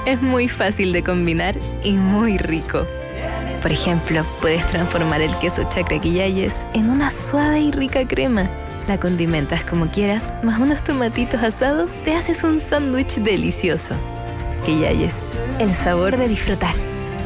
es muy fácil de combinar y muy rico. Por ejemplo, puedes transformar el queso Chacra Quillayes en una suave y rica crema. La condimentas como quieras, más unos tomatitos asados, te haces un sándwich delicioso. Quillayes, el sabor de disfrutar.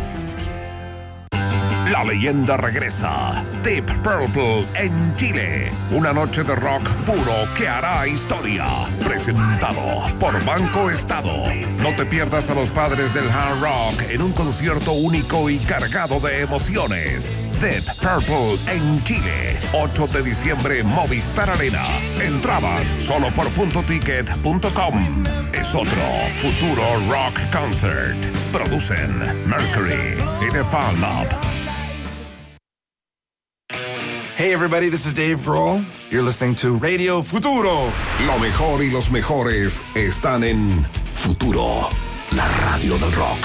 La leyenda regresa. Deep Purple en Chile. Una noche de rock puro que hará historia. Presentado por Banco Estado. No te pierdas a los padres del hard rock en un concierto único y cargado de emociones. Deep Purple en Chile. 8 de diciembre, Movistar Arena. Entradas solo por puntoticket.com. Es otro futuro rock concert. Producen Mercury y The Fan Lab. Hey everybody, this is Dave Grohl. You're listening to Radio Futuro. Lo mejor y los mejores están en Futuro, la radio del rock.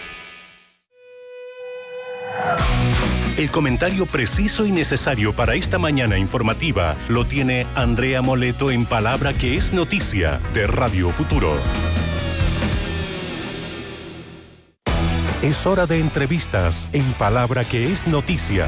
El comentario preciso y necesario para esta mañana informativa lo tiene Andrea Moleto en Palabra que es Noticia de Radio Futuro. Es hora de entrevistas en Palabra que es Noticia.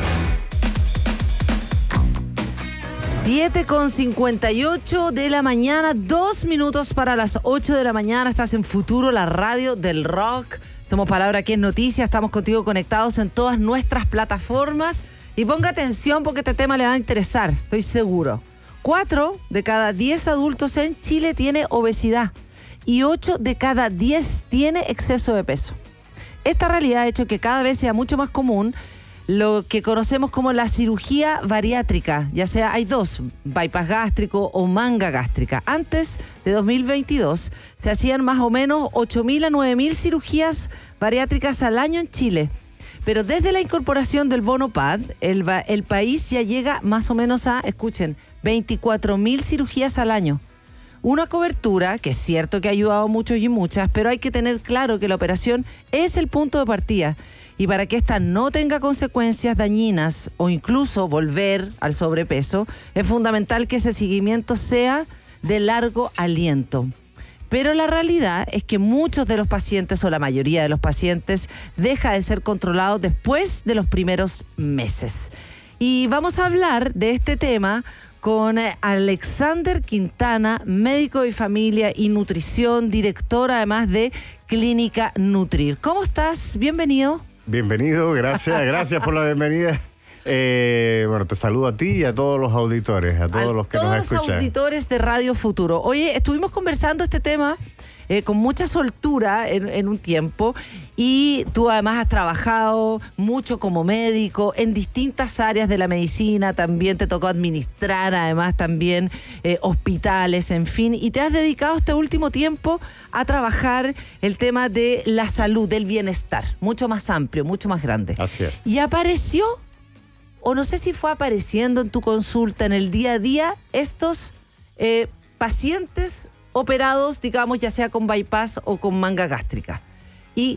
7:58 de la mañana, 2 minutos para las 8 de la mañana. Estás en Futuro, la radio del rock. Somos Palabra que es Noticia. Estamos contigo conectados en todas nuestras plataformas. Y ponga atención porque este tema le va a interesar, estoy seguro. 4 de cada 10 adultos en Chile tiene obesidad y 8 de cada 10 tiene exceso de peso. Esta realidad ha hecho que cada vez sea mucho más común lo que conocemos como la cirugía bariátrica, ya sea hay dos, bypass gástrico o manga gástrica. Antes de 2022 se hacían más o menos 8.000 a 9.000 cirugías bariátricas al año en Chile. Pero desde la incorporación del bono PAD, el país ya llega más o menos a, escuchen, 24.000 cirugías al año. Una cobertura que es cierto que ha ayudado a muchos y muchas, pero hay que tener claro que la operación es el punto de partida. Y para que esta no tenga consecuencias dañinas o incluso volver al sobrepeso, es fundamental que ese seguimiento sea de largo aliento. Pero la realidad es que muchos de los pacientes o la mayoría de los pacientes deja de ser controlados después de los primeros meses. Y vamos a hablar de este tema con Alexander Quintana, médico de familia y nutrición, director además de Clínica Nutrir. ¿Cómo estás? Bienvenido. Bienvenido, gracias por la bienvenida. Bueno, te saludo a ti y a todos los auditores, a todos los que nos escuchan. Todos los auditores de Radio Futuro. Oye, estuvimos conversando este tema con mucha soltura en un tiempo y tú además has trabajado mucho como médico en distintas áreas de la medicina, también te tocó administrar además también hospitales, en fin, y te has dedicado este último tiempo a trabajar el tema de la salud, del bienestar, mucho más amplio, mucho más grande. Así es. Y apareció, o no sé si fue apareciendo en tu consulta, en el día a día, estos pacientes operados, digamos, ya sea con bypass o con manga gástrica. ¿Y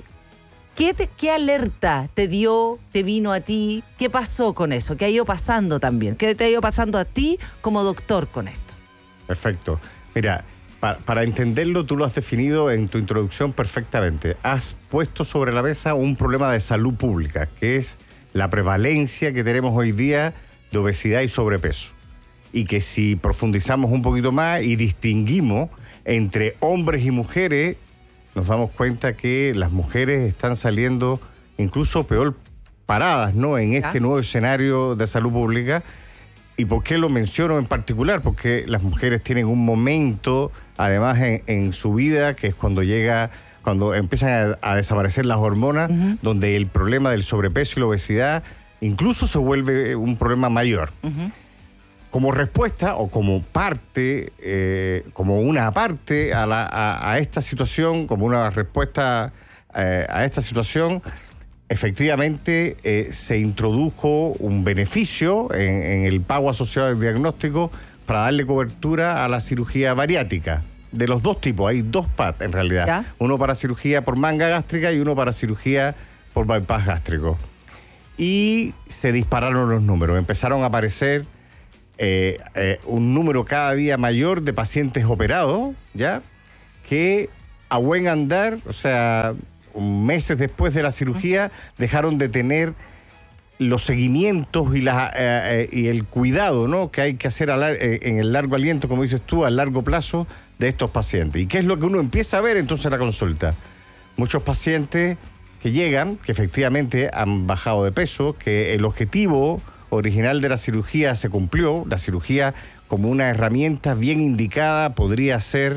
qué alerta te vino a ti? ¿Qué pasó con eso? ¿Qué ha ido pasando también? ¿Qué te ha ido pasando a ti como doctor con esto? Perfecto. Mira, para entenderlo, tú lo has definido en tu introducción perfectamente. Has puesto sobre la mesa un problema de salud pública, que es la prevalencia que tenemos hoy día de obesidad y sobrepeso. Y que si profundizamos un poquito más y distinguimos entre hombres y mujeres, nos damos cuenta que las mujeres están saliendo incluso peor paradas, ¿no?, en este nuevo escenario de salud pública. ¿Y por qué lo menciono en particular? Porque las mujeres tienen un momento, además, en su vida, que es cuando empiezan a desaparecer las hormonas, donde el problema del sobrepeso y la obesidad incluso se vuelve un problema mayor. Como respuesta o como parte, como una parte a esta situación, como una respuesta a esta situación, efectivamente se introdujo un beneficio en el pago asociado al diagnóstico para darle cobertura a la cirugía bariátrica. De los dos tipos, hay dos PAD en realidad. ¿Ya? Uno para cirugía por manga gástrica y uno para cirugía por bypass gástrico. Y se dispararon los números, empezaron a aparecer un número cada día mayor de pacientes operados, ¿ya?, que a buen andar, o sea, meses después de la cirugía dejaron de tener los seguimientos y el cuidado, ¿no?, que hay que hacer en el largo aliento, como dices tú, a largo plazo de estos pacientes. ¿Y qué es lo que uno empieza a ver entonces en la consulta? Muchos pacientes que llegan, que efectivamente han bajado de peso, que el objetivo original de la cirugía se cumplió. La cirugía, como una herramienta bien indicada, podría ser,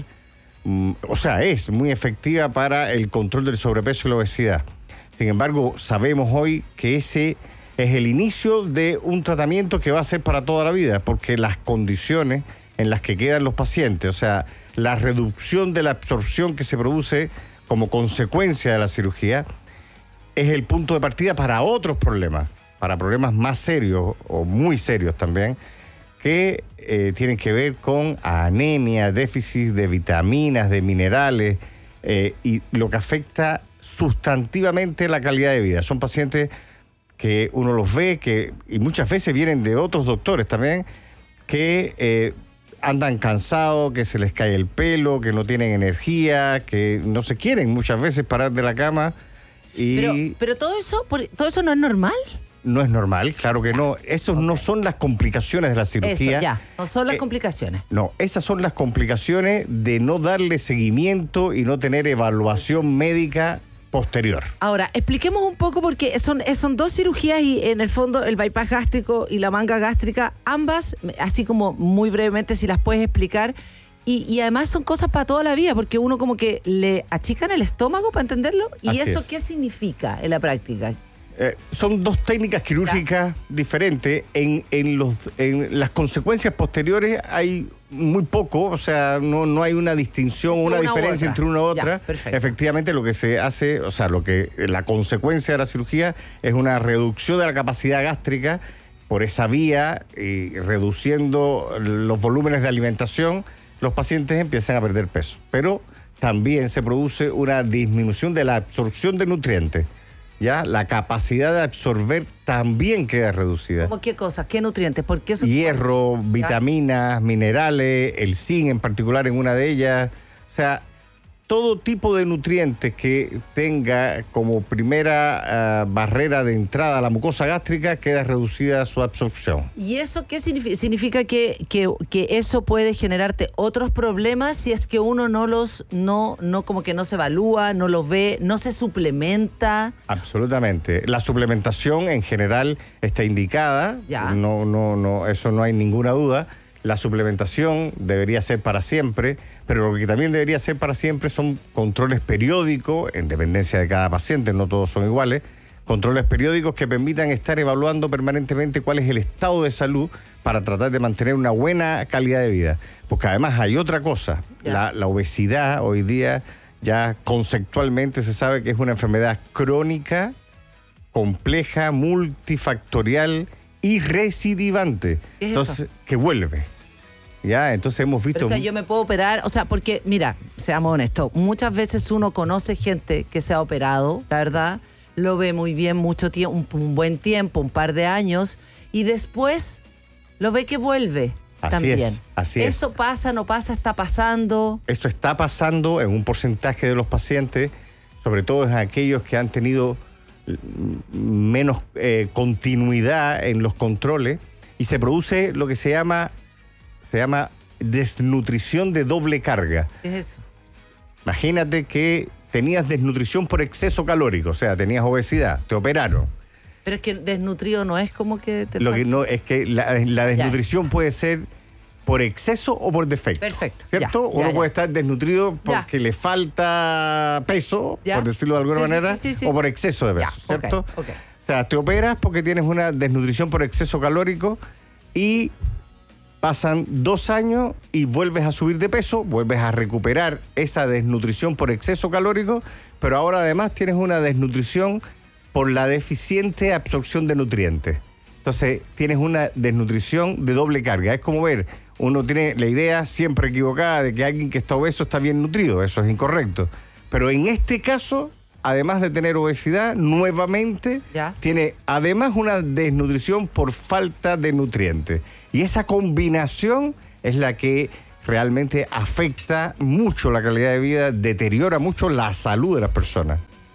es muy efectiva para el control del sobrepeso y la obesidad. Sin embargo, sabemos hoy que ese es el inicio de un tratamiento que va a ser para toda la vida, porque las condiciones en las que quedan los pacientes, o sea, la reducción de la absorción que se produce como consecuencia de la cirugía, es el punto de partida para otros problemas, para problemas más serios o muy serios también, que tienen que ver con anemia, déficit de vitaminas, de minerales, y lo que afecta sustantivamente la calidad de vida. Son pacientes que uno los ve, y muchas veces vienen de otros doctores también, que andan cansados, que se les cae el pelo, que no tienen energía, que no se quieren muchas veces parar de la cama. Pero todo eso no es normal. No es normal, claro que no. Esos no son las complicaciones de la cirugía. Eso, ya, no son las complicaciones. No, esas son las complicaciones de no darle seguimiento y no tener evaluación médica posterior. Ahora, expliquemos un poco, porque son dos cirugías y en el fondo el bypass gástrico y la manga gástrica, ambas, así como muy brevemente si las puedes explicar, y además son cosas para toda la vida, porque uno como que le achican el estómago para entenderlo, y Así eso es. ¿qué significa en la práctica? Son dos técnicas quirúrgicas diferentes. En las consecuencias posteriores hay muy poco, o sea, no hay una distinción, Entre una una u diferencia otra. entre una u otra. Ya, perfecto. Efectivamente, lo que se hace, o sea, la consecuencia de la cirugía es una reducción de la capacidad gástrica por esa vía, y reduciendo los volúmenes de alimentación, los pacientes empiezan a perder peso. Pero también se produce una disminución de la absorción de nutrientes. Ya la capacidad de absorber también queda reducida. ¿Cómo qué cosas? ¿Qué nutrientes? Porque eso Hierro, vitaminas, minerales, el zinc en particular en una de ellas. O sea, todo tipo de nutrientes que tenga como primera barrera de entrada a la mucosa gástrica queda reducida su absorción. ¿Y eso qué significa? ¿Significa que eso puede generarte otros problemas si es que uno no como que no se evalúa, no los ve, no se suplementa? Absolutamente. La suplementación en general está indicada. Ya. No, eso no hay ninguna duda. La suplementación debería ser para siempre, pero lo que también debería ser para siempre son controles periódicos, en dependencia de cada paciente, no todos son iguales, controles periódicos que permitan estar evaluando permanentemente cuál es el estado de salud para tratar de mantener una buena calidad de vida. Porque además hay otra cosa, la obesidad hoy día ya conceptualmente se sabe que es una enfermedad crónica, compleja, multifactorial y recidivante. ¿Qué es entonces, eso? que vuelve. Ya, entonces hemos visto... Pero, o sea, yo me puedo operar, o sea, porque, mira, seamos honestos, muchas veces uno conoce gente que se ha operado, la verdad, lo ve muy bien mucho tiempo, un buen tiempo, un par de años, y después lo ve que vuelve también. Así es. ¿Eso pasa, no pasa, está pasando? Eso está pasando en un porcentaje de los pacientes, sobre todo en aquellos que han tenido menos continuidad en los controles, y se produce lo que se llama desnutrición de doble carga. ¿Qué es eso? Imagínate que tenías desnutrición por exceso calórico, o sea, tenías obesidad, te operaron. Pero es que desnutrido no es como que te Lo que falta. no es que la desnutrición puede ser por exceso o por defecto. Perfecto, ¿Cierto? ya, Uno ya. puede estar desnutrido porque le falta peso, Ya. por decirlo de alguna Sí, manera, sí. o por exceso de peso, Ya, ¿cierto? ok. O sea, te operas porque tienes una desnutrición por exceso calórico y pasan 2 años y vuelves a subir de peso, vuelves a recuperar esa desnutrición por exceso calórico, pero ahora además tienes una desnutrición por la deficiente absorción de nutrientes. Entonces tienes una desnutrición de doble carga. Es como ver, uno tiene la idea siempre equivocada de que alguien que está obeso está bien nutrido. Eso es incorrecto. Pero en este caso, además de tener obesidad, nuevamente tiene además una desnutrición por falta de nutrientes. Y esa combinación es la que realmente afecta mucho la calidad de vida, deteriora mucho la salud de las personas.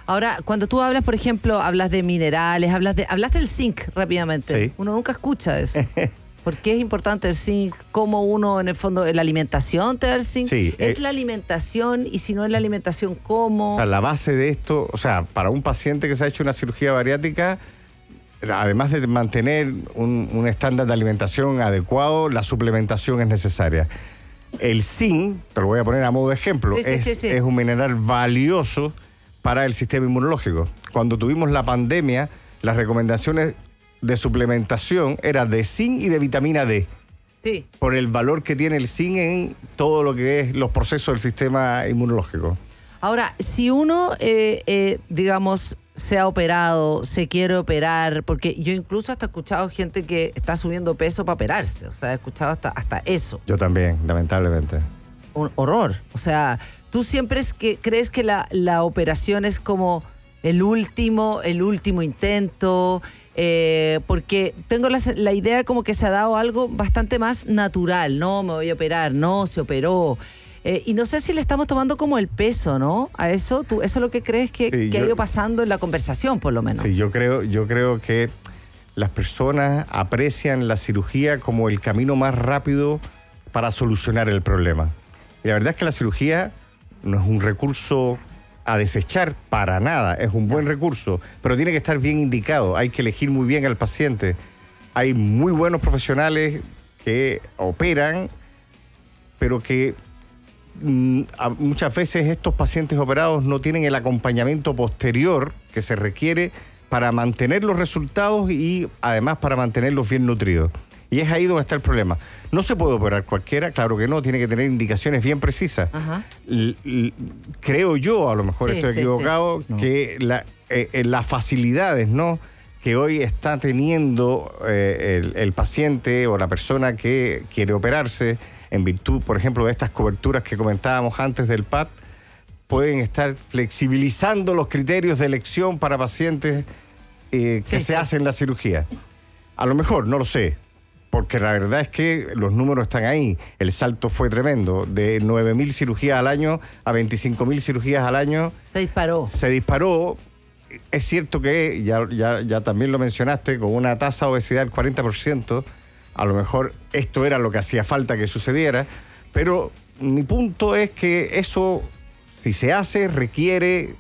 Ahora, cuando tú hablas, por ejemplo, hablas de minerales, hablaste del zinc rápidamente. Sí. Uno nunca escucha eso. ¿Por qué es importante el zinc? ¿Cómo uno, en el fondo, la alimentación te da el zinc? Sí, ¿Es la alimentación? Y si no es la alimentación, ¿cómo? O sea, la base de esto, o sea, para un paciente que se ha hecho una cirugía bariátrica, además de mantener un estándar de alimentación adecuado, la suplementación es necesaria. El zinc, te lo voy a poner a modo de ejemplo, Sí. es un mineral valioso para el sistema inmunológico. Cuando tuvimos la pandemia, las recomendaciones de suplementación eran de zinc y de vitamina D, Sí. por el valor que tiene el zinc en todo lo que es los procesos del sistema inmunológico. Ahora, si uno, digamos, se ha operado, se quiere operar, porque yo incluso hasta he escuchado gente que está subiendo peso para operarse, o sea, he escuchado hasta eso. Yo también, lamentablemente. Un horror. O sea, tú siempre crees que la operación es como el último intento, porque tengo la idea como que se ha dado algo bastante más natural. No, me voy a operar, no, se operó. Y no sé si le estamos tomando como el peso, ¿no? A eso, ¿eso es lo que crees que ha ido pasando en la conversación, por lo menos? Sí, yo creo que las personas aprecian la cirugía como el camino más rápido para solucionar el problema. Y la verdad es que la cirugía no es un recurso a desechar para nada, es un buen recurso, pero tiene que estar bien indicado, hay que elegir muy bien al paciente. Hay muy buenos profesionales que operan, pero que muchas veces estos pacientes operados no tienen el acompañamiento posterior que se requiere para mantener los resultados y además para mantenerlos bien nutridos. Y es ahí donde está el problema. No se puede operar cualquiera, claro que no, tiene que tener indicaciones bien precisas. Ajá. Creo yo, a lo mejor Sí, estoy sí, equivocado, sí. que las facilidades, ¿no?, que hoy está teniendo el paciente o la persona que quiere operarse, en virtud, por ejemplo, de estas coberturas que comentábamos antes del PAD, pueden estar flexibilizando los criterios de elección para pacientes que se hacen la cirugía. A lo mejor, no lo sé, porque la verdad es que los números están ahí. El salto fue tremendo, de 9.000 cirugías al año a 25.000 cirugías al año. Se disparó. Es cierto que, ya también lo mencionaste, con una tasa de obesidad del 40%, a lo mejor esto era lo que hacía falta que sucediera, pero mi punto es que eso, si se hace, requiere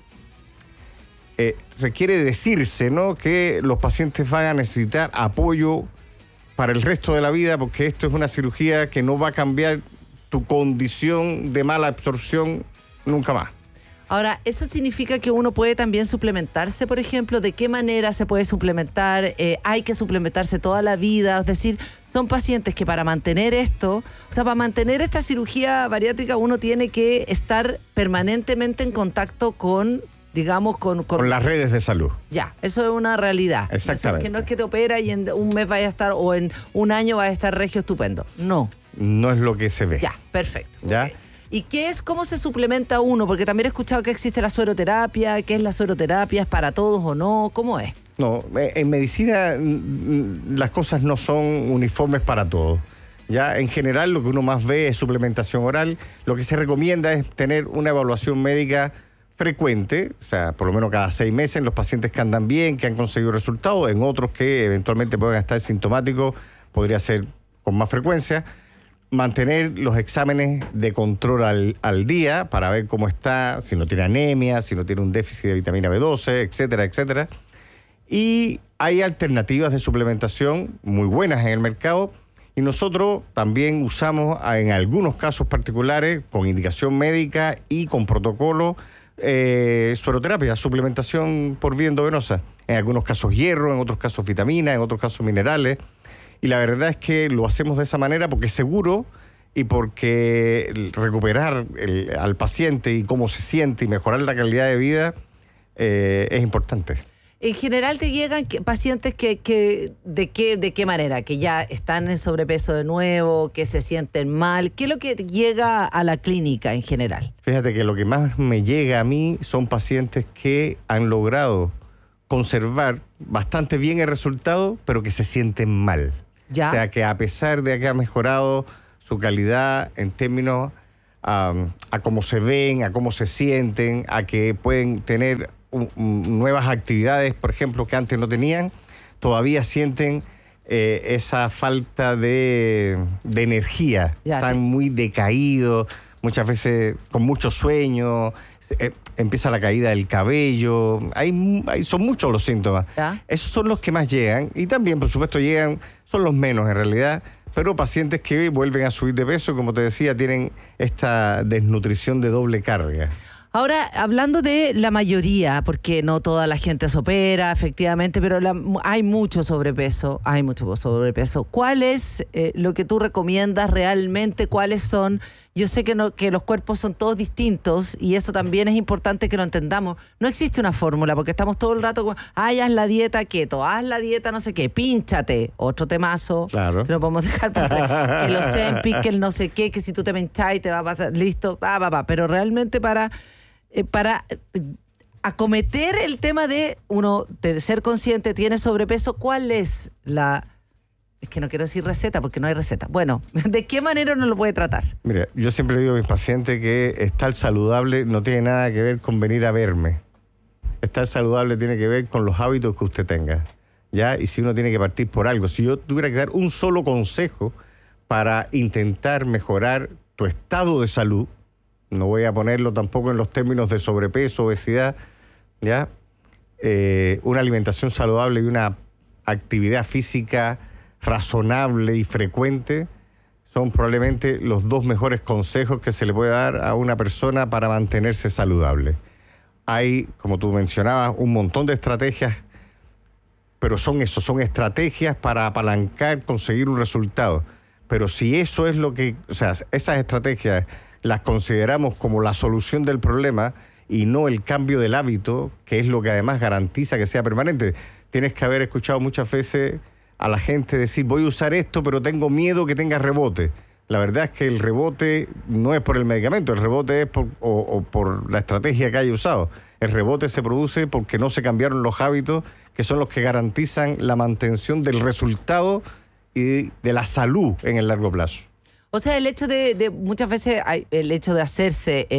decirse, ¿no?, que los pacientes van a necesitar apoyo para el resto de la vida, porque esto es una cirugía que no va a cambiar tu condición de mala absorción nunca más. Ahora, ¿eso significa que uno puede también suplementarse, por ejemplo? ¿De qué manera se puede suplementar? ¿Hay que suplementarse toda la vida? Es decir, son pacientes que para mantener esto, o sea, para mantener esta cirugía bariátrica uno tiene que estar permanentemente en contacto con, digamos, con las redes de salud. Ya, eso es una realidad. Exactamente. Que no es que te opera y en un mes vaya a estar, o en un año vaya a estar regio estupendo. No. No es lo que se ve. Ya, perfecto. ¿Ya? Okay. ¿Y cómo se suplementa uno? Porque también he escuchado que existe la sueroterapia. ¿Qué es la sueroterapia? ¿Es para todos o no? ¿Cómo es? No, en medicina las cosas no son uniformes para todos. Ya, en general lo que uno más ve es suplementación oral. Lo que se recomienda es tener una evaluación médica frecuente, o sea, por lo menos cada 6 meses, en los pacientes que andan bien, que han conseguido resultados, en otros que eventualmente pueden estar sintomáticos, podría ser con más frecuencia. Mantener los exámenes de control al día para ver cómo está, si no tiene anemia, si no tiene un déficit de vitamina B12, etcétera, etcétera. Y hay alternativas de suplementación muy buenas en el mercado y nosotros también usamos en algunos casos particulares, con indicación médica y con protocolo, sueroterapia, suplementación por vía endovenosa. En algunos casos hierro, en otros casos vitaminas, en otros casos minerales. Y la verdad es que lo hacemos de esa manera porque es seguro y porque recuperar al paciente y cómo se siente y mejorar la calidad de vida es importante. En general te llegan pacientes ¿de qué manera? Que ya están en sobrepeso de nuevo, que se sienten mal. ¿Qué es lo que llega a la clínica en general? Fíjate que lo que más me llega a mí son pacientes que han logrado conservar bastante bien el resultado, pero que se sienten mal. ¿Ya? O sea, que a pesar de que ha mejorado su calidad en términos a cómo se ven, a cómo se sienten, a que pueden tener nuevas actividades, por ejemplo, que antes no tenían, todavía sienten esa falta de energía. Están muy decaídos, muchas veces con mucho sueño, empieza la caída del cabello, son muchos los síntomas. ¿Ya? Esos son los que más llegan, y también, por supuesto, son los menos en realidad, pero pacientes que vuelven a subir de peso, como te decía, tienen esta desnutrición de doble carga. Ahora, hablando de la mayoría, porque no toda la gente se opera, efectivamente, pero hay mucho sobrepeso, ¿Cuál es lo que tú recomiendas realmente? ¿Cuáles son? Yo sé que los cuerpos son todos distintos y eso también es importante que lo entendamos. No existe una fórmula, porque estamos todo el rato con, haz la dieta keto, haz la dieta no sé qué, pínchate, otro temazo. Claro. Que no podemos dejar para que los Ozempic, que el no sé qué, que si tú te pincháis te va a pasar, listo, pero realmente para acometer el tema de ser consciente, tiene sobrepeso, ¿cuál es es que no quiero decir receta porque no hay receta. Bueno, ¿de qué manera uno lo puede tratar? Mira, yo siempre le digo a mis pacientes que estar saludable no tiene nada que ver con venir a verme. Estar saludable tiene que ver con los hábitos que usted tenga, ¿ya? Y si uno tiene que partir por algo. Si yo tuviera que dar un solo consejo para intentar mejorar tu estado de salud, no voy a ponerlo tampoco en los términos de sobrepeso, obesidad, ¿ya? Una alimentación saludable y una actividad física razonable y frecuente son probablemente los dos mejores consejos que se le puede dar a una persona para mantenerse saludable. Hay, como tú mencionabas, un montón de estrategias, pero son estrategias para apalancar, conseguir un resultado. Pero si eso es esas estrategias las consideramos como la solución del problema y no el cambio del hábito, que es lo que además garantiza que sea permanente. Tienes que haber escuchado muchas veces a la gente decir, voy a usar esto, pero tengo miedo que tenga rebote. La verdad es que el rebote no es por el medicamento, el rebote es por la estrategia que haya usado. El rebote se produce porque no se cambiaron los hábitos, que son los que garantizan la mantención del resultado y de la salud en el largo plazo. O sea, el hecho de muchas veces el hecho de hacerse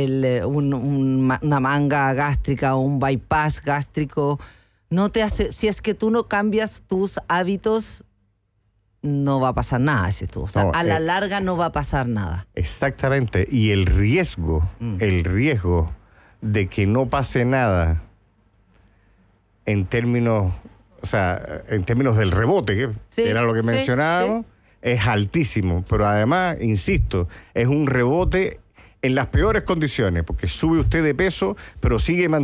una manga gástrica o un bypass gástrico no te hace, si es que tú no cambias tus hábitos, no va a pasar nada, dices tú. O sea, a la larga no va a pasar nada. Exactamente. Y el riesgo de que no pase nada en términos del rebote, que era lo que mencionábamos, es altísimo. Pero además, insisto, es un rebote en las peores condiciones, porque sube usted de peso, pero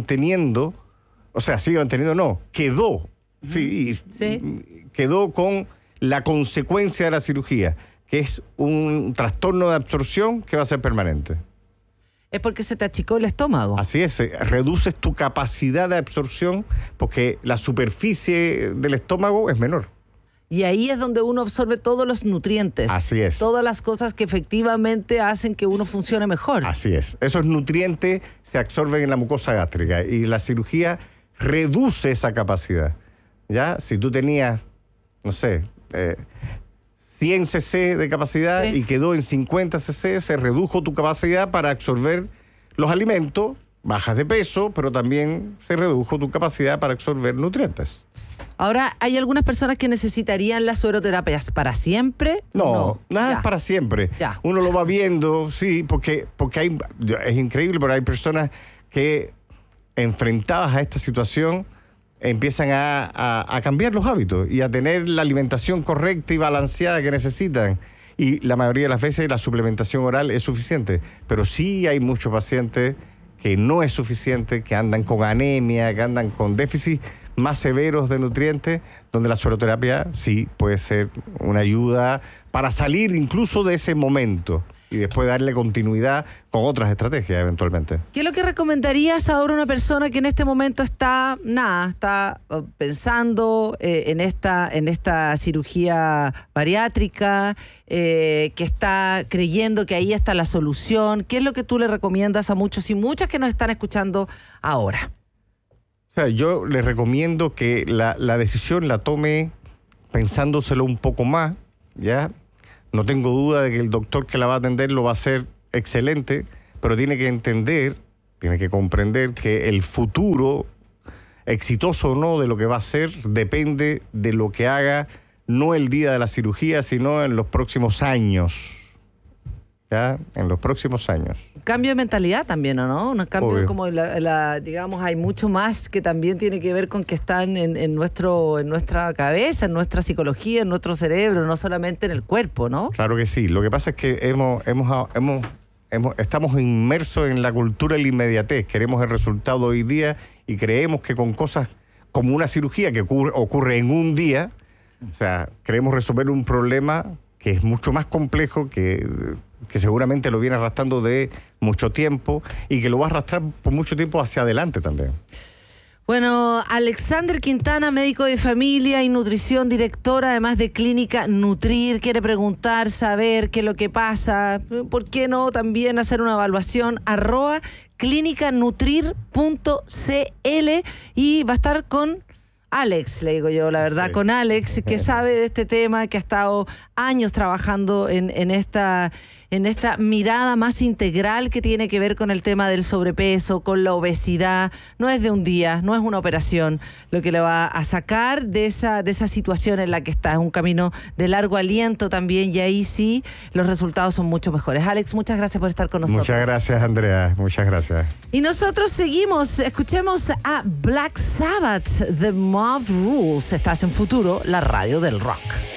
quedó con la consecuencia de la cirugía, que es un trastorno de absorción que va a ser permanente. Es porque se te achicó el estómago. Así es, reduces tu capacidad de absorción porque la superficie del estómago es menor. Y ahí es donde uno absorbe todos los nutrientes. Así es. Todas las cosas que efectivamente hacen que uno funcione mejor. Así es. Esos nutrientes se absorben en la mucosa gástrica y la cirugía reduce esa capacidad. ¿Ya? Si tú tenías, 100 cc de capacidad y quedó en 50 cc, se redujo tu capacidad para absorber los alimentos, bajas de peso, pero también se redujo tu capacidad para absorber nutrientes. Ahora, ¿hay algunas personas que necesitarían las sueroterapias para siempre? No, nada es para siempre. Ya. Uno lo va viendo, sí, porque es increíble, pero hay personas que, enfrentadas a esta situación, empiezan a cambiar los hábitos y a tener la alimentación correcta y balanceada que necesitan. Y la mayoría de las veces la suplementación oral es suficiente. Pero sí hay muchos pacientes que no es suficiente, que andan con anemia, que andan con déficit más severos de nutrientes, donde la sueroterapia sí puede ser una ayuda para salir incluso de ese momento y después darle continuidad con otras estrategias eventualmente. ¿Qué es lo que recomendarías ahora a una persona que en este momento está pensando en esta cirugía bariátrica, que está creyendo que ahí está la solución? ¿Qué es lo que tú le recomiendas a muchos y muchas que nos están escuchando ahora? O sea, yo les recomiendo que la decisión la tome pensándoselo un poco más, ¿ya? No tengo duda de que el doctor que la va a atender lo va a hacer excelente, pero tiene que entender tiene que comprender que el futuro, exitoso o no de lo que va a ser, depende de lo que haga, no el día de la cirugía, sino en los próximos años. ¿Ya? En los próximos años. Cambio de mentalidad también, ¿o no? Un cambio Obvio. como, digamos, hay mucho más que también tiene que ver con que están en nuestra cabeza, en nuestra psicología, en nuestro cerebro, no solamente en el cuerpo, ¿no? Claro que sí. Lo que pasa es que estamos inmersos en la cultura de la inmediatez. Queremos el resultado hoy día y creemos que con cosas como una cirugía que ocurre en un día, o sea, queremos resolver un problema que es mucho más complejo, que seguramente lo viene arrastrando de mucho tiempo y que lo va a arrastrar por mucho tiempo hacia adelante también. Bueno, Alexander Quintana, médico de familia y nutrición, director además de Clínica Nutrir, quiere preguntar, saber qué es lo que pasa, ¿por qué no también hacer una evaluación? @clinicanutrir.cl y va a estar con Alex, le digo yo, la verdad, sí. Con Alex, que sabe de este tema, que ha estado años trabajando en esta mirada más integral que tiene que ver con el tema del sobrepeso, con la obesidad. No es de un día, no es una operación lo que le va a sacar de esa situación en la que está. Es un camino de largo aliento también, y ahí sí los resultados son mucho mejores. Alex, muchas gracias por estar con nosotros. Muchas gracias, Andrea. Muchas gracias. Y nosotros seguimos, escuchemos a Black Sabbath, The Mob Rules. Estás en Futuro, la radio del rock.